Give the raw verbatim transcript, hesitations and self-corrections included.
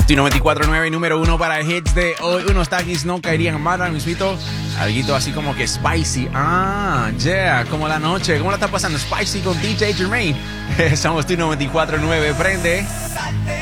Tu noventa y cuatro punto nueve, número uno para hits de hoy. Unos taquis no caerían mal, ahora mismito. Alguito así como que spicy. Ah, yeah, como la noche. ¿Cómo la está pasando? Spicy con D J Jermaine. Somos Tu noventa y cuatro punto nueve. Prende.